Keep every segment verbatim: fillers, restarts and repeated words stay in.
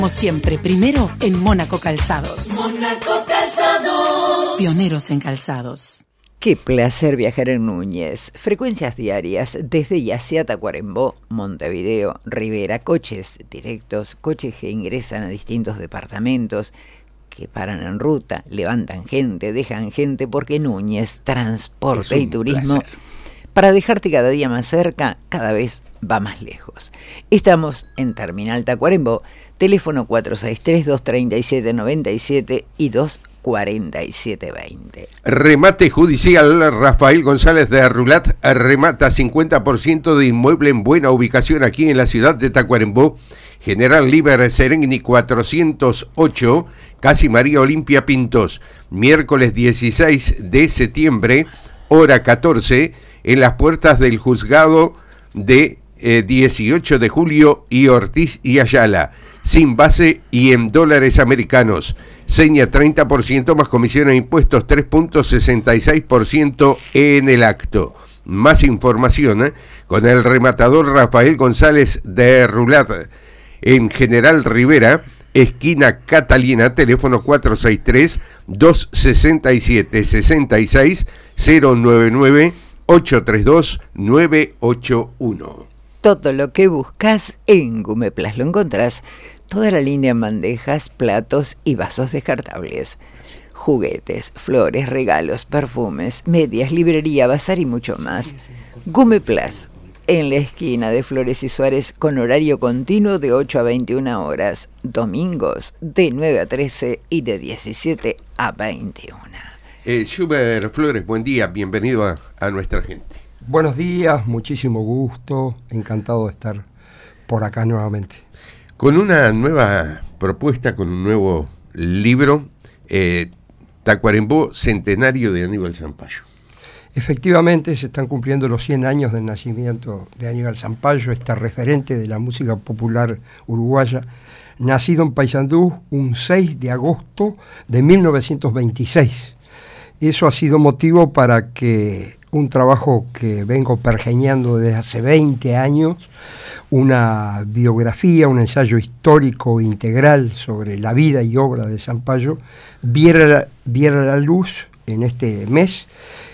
Como siempre, primero en Mónaco Calzados. Mónaco Calzados. Pioneros en calzados. Qué placer viajar en Núñez. Frecuencias diarias desde y hacia Tacuarembó, Montevideo, Rivera. Coches directos, coches que ingresan a distintos departamentos, que paran en ruta, levantan gente, dejan gente, porque Núñez, transporte y turismo, placer. Para dejarte cada día más cerca, cada vez va más lejos. Estamos en Terminal Tacuarembó, teléfono cuatro seis tres, dos tres siete, nueve siete y dos cuatro siete dos cero. Remate judicial. Rafael González de Rulat remata cincuenta por ciento de inmueble en buena ubicación aquí en la ciudad de Tacuarembó. General Liber Serengni cuatrocientos ocho, Casi María Olimpia Pintos. Miércoles dieciséis de septiembre, hora catorce, en las puertas del juzgado de eh, dieciocho de julio y Ortiz y Ayala. Sin base y en dólares americanos. Seña treinta por ciento más comisión e impuestos tres punto sesenta y seis por ciento en el acto. Más información ¿eh? con el rematador Rafael González de Rulat en General Rivera, esquina Catalina, teléfono cuatro seis tres, dos seis siete, seis seis, cero nueve nueve, ocho tres dos, nueve ocho uno. Todo lo que buscas en Gumeplas lo encontrás. Toda la línea en bandejas, platos y vasos descartables. Juguetes, flores, regalos, perfumes, medias, librería, bazar y mucho más. Gumeplas, en la esquina de Flores y Suárez, con horario continuo de ocho a veintiuna horas. Domingos de nueve a trece y de diecisiete a veintiuna. Eh, Schubert Flores, buen día, bienvenido a, a nuestra gente. Buenos días, muchísimo gusto, encantado de estar por acá nuevamente. Con una nueva propuesta, con un nuevo libro, eh, Tacuarembó, centenario de Aníbal Zampayo. Efectivamente, se están cumpliendo los cien años del nacimiento de Aníbal Zampayo, este referente de la música popular uruguaya, nacido en Paysandú un seis de agosto de mil novecientos veintiséis. Eso ha sido motivo para que un trabajo que vengo pergeñando desde hace veinte años, una biografía, un ensayo histórico integral sobre la vida y obra de Zampayo, viera, viera la luz en este mes,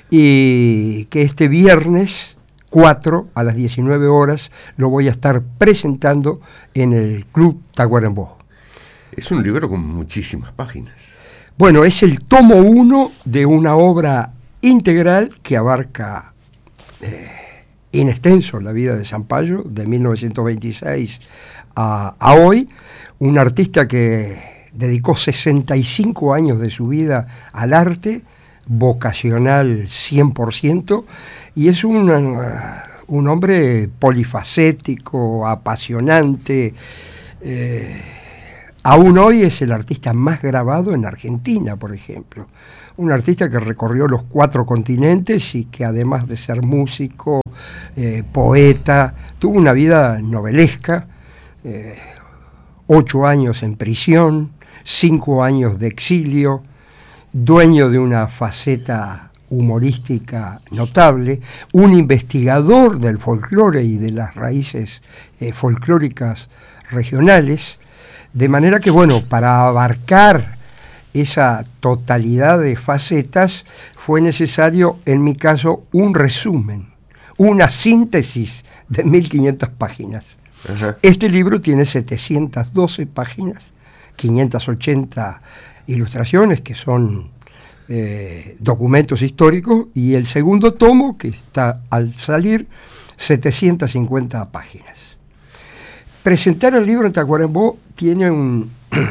y que este viernes cuatro a las diecinueve horas lo voy a estar presentando en el Club Tacuarembó. Es un libro con muchísimas páginas. Bueno, es el tomo uno de una obra integral que abarca eh, in extenso la vida de Zampayo, de mil novecientos veintiséis a, a hoy, un artista que dedicó sesenta y cinco años de su vida al arte, vocacional cien por ciento, y es un, uh, un hombre polifacético, apasionante. eh, Aún hoy es el artista más grabado en Argentina, por ejemplo. Un artista que recorrió los cuatro continentes y que además de ser músico, eh, poeta, tuvo una vida novelesca, eh, ocho años en prisión, cinco años de exilio, dueño de una faceta humorística notable, un investigador del folclore y de las raíces eh, folclóricas regionales. De manera que, bueno, para abarcar esa totalidad de facetas fue necesario, en mi caso, un resumen, una síntesis de mil quinientas páginas. Ajá. Este libro tiene setecientas doce páginas, quinientas ochenta ilustraciones, que son eh, documentos históricos, y el segundo tomo, que está al salir, setecientas cincuenta páginas. Presentar el libro en Tacuarembó tiene un,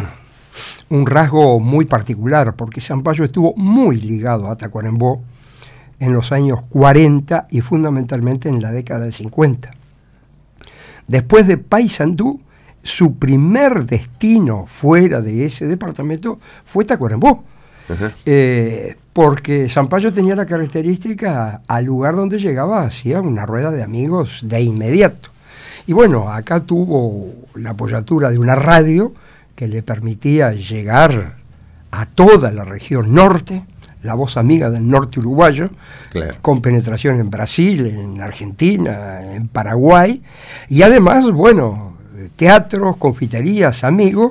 un rasgo muy particular, porque Zampayo estuvo muy ligado a Tacuarembó en los años cuarenta y fundamentalmente en la década del cincuenta. Después de Paysandú, su primer destino fuera de ese departamento fue Tacuarembó, uh-huh. eh, porque Zampayo tenía la característica, al lugar donde llegaba hacía una rueda de amigos de inmediato. Y bueno, acá tuvo la apoyatura de una radio que le permitía llegar a toda la región norte, la voz amiga del norte uruguayo, claro, con penetración en Brasil, en Argentina, en Paraguay, y además, bueno, teatros, confiterías, amigos,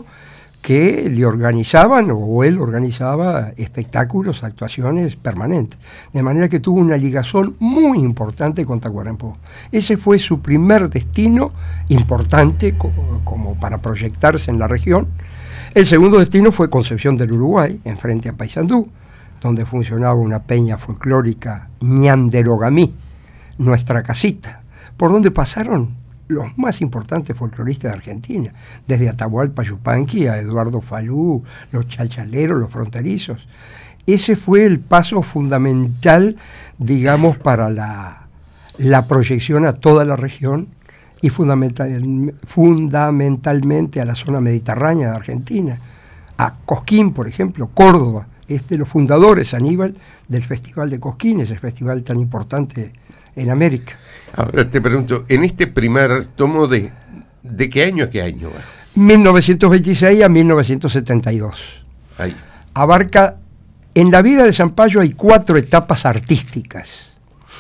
que le organizaban o él organizaba espectáculos, actuaciones permanentes. De manera que tuvo una ligazón muy importante con Tacuarembó. Ese fue su primer destino importante como, como para proyectarse en la región. El segundo destino fue Concepción del Uruguay, enfrente a Paysandú, donde funcionaba una peña folclórica Ñanderogamí, nuestra casita, por donde pasaron los más importantes folcloristas de Argentina, desde Atahualpa Yupanqui a Eduardo Falú, los chalchaleros, los fronterizos. Ese fue el paso fundamental, digamos, para la, la proyección a toda la región y fundamental, fundamentalmente a la zona mediterránea de Argentina, a Cosquín, por ejemplo, Córdoba, es de los fundadores, Aníbal, del Festival de Cosquín, ese festival tan importante en América. Ahora te pregunto, en este primer tomo, ¿de, de qué año a qué año va? mil novecientos veintiséis a mil novecientos setenta y dos. Ahí. Abarca, en la vida de Sampaio hay cuatro etapas artísticas.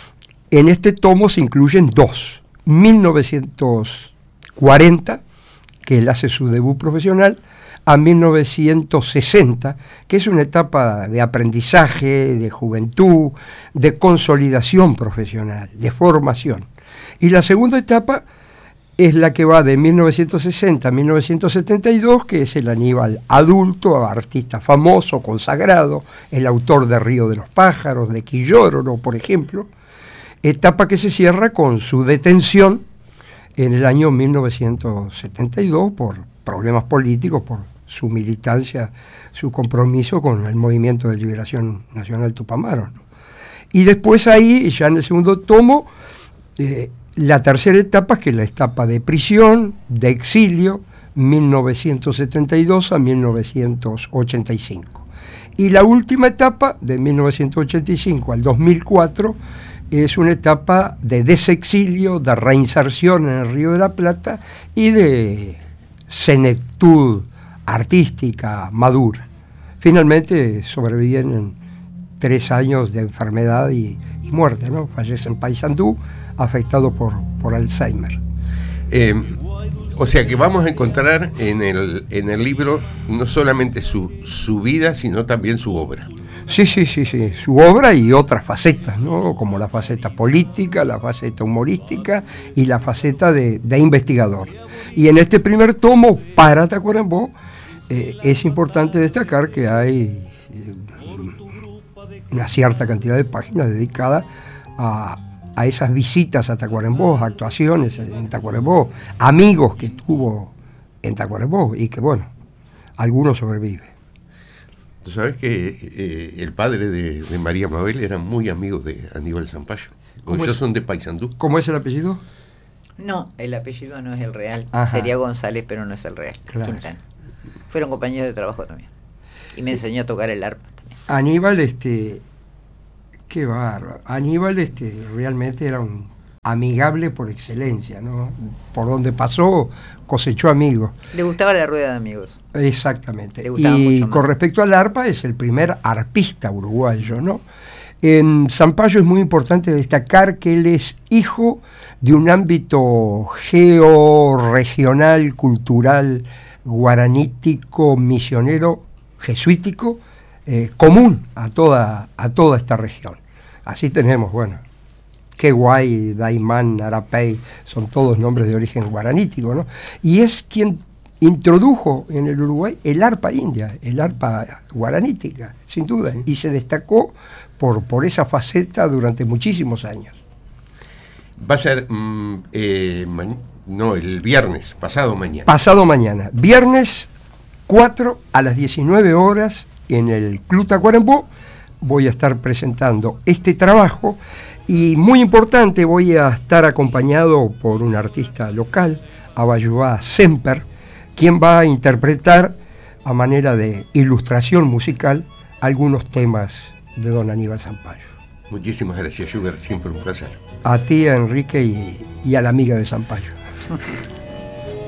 En este tomo se incluyen dos. mil novecientos cuarenta, que él hace su debut profesional, a mil novecientos sesenta, que es una etapa de aprendizaje, de juventud, de consolidación profesional, de formación. Y la segunda etapa es la que va de mil novecientos sesenta a mil novecientos setenta y dos, que es el Aníbal adulto, artista famoso, consagrado, el autor de Río de los Pájaros, de Quillóroro, por ejemplo, etapa que se cierra con su detención en el año mil novecientos setenta y dos por problemas políticos, por su militancia, su compromiso con el Movimiento de Liberación Nacional Tupamaros, ¿no? Y después ahí, ya en el segundo tomo, eh, la tercera etapa, que es la etapa de prisión, de exilio, mil novecientos setenta y dos a mil novecientos ochenta y cinco. Y la última etapa, de mil novecientos ochenta y cinco al dos mil cuatro, es una etapa de desexilio, de reinserción en el Río de la Plata y de senectud artística madura. Finalmente sobreviven tres años de enfermedad y, y muerte, ¿no? Fallece en Paysandú, afectado por, por Alzheimer. Eh, o sea que vamos a encontrar en el, en el libro no solamente su, su vida, sino también su obra. Sí, sí, sí, sí, su obra y otras facetas, ¿no? Como la faceta política, la faceta humorística y la faceta de, de investigador. Y en este primer tomo, para Tacuarembó, eh, es importante destacar que hay eh, una cierta cantidad de páginas dedicadas a, a esas visitas a Tacuarembó, actuaciones en Tacuarembó, amigos que tuvo en Tacuarembó y que, bueno, algunos sobreviven. Tú sabes que eh, el padre de, de María Mabel era muy amigo de Aníbal Sampaio. Ellos es? son de Paysandú. ¿Cómo es el apellido? No, el apellido no es el real. Ajá. Sería González, pero no es el real. Claro. Quintana. Fueron compañeros de trabajo también. Y me enseñó a tocar el arpa también. Aníbal, este, qué bárbaro. Aníbal, este, realmente era un amigable por excelencia, ¿no? Por donde pasó, cosechó amigos. Le gustaba la rueda de amigos. Exactamente. Le gustaba y mucho con más. respecto al arpa, es el primer arpista uruguayo, ¿no? En Sampaio es muy importante destacar que él es hijo de un ámbito georregional, cultural, guaranítico, misionero, jesuítico, eh, común a toda, a toda esta región. Así tenemos, bueno, Queguay, Daimán, Arapey, son todos nombres de origen guaranítico, ¿no? Y es quien introdujo en el Uruguay el arpa india, el arpa guaranítica, sin duda, y se destacó por, por esa faceta durante muchísimos años. Va a ser, mm, eh, ma- no, el viernes, pasado mañana. Pasado mañana, viernes cuatro a las diecinueve horas, en el Club Tacuarembó, voy a estar presentando este trabajo. Y muy importante, voy a estar acompañado por un artista local, Abayuá Semper, quien va a interpretar a manera de ilustración musical algunos temas de don Aníbal Sampaio. Muchísimas gracias, Schubert, siempre un placer. A ti, a Enrique, y, y a la amiga de Sampaio.